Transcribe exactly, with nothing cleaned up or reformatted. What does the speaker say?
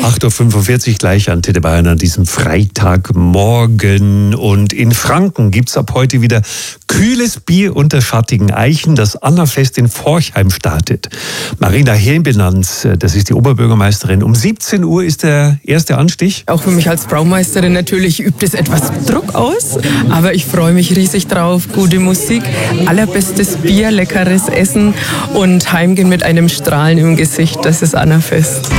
acht Uhr fünfundvierzig gleich Antenne Bayern an diesem Freitagmorgen. Und in Franken gibt es ab heute wieder kühles Bier unter schattigen Eichen. Das Annafest in Forchheim startet. Marina Hembenanz, das ist die Oberbürgermeisterin. Um siebzehn Uhr ist der erste Anstich. Auch für mich als Braumeisterin natürlich übt es etwas Druck aus. Aber ich freue mich riesig drauf. Gute Musik, allerbestes Bier, leckeres Essen und heimgehen mit einem Strahlen im Gesicht. Das ist Annafest.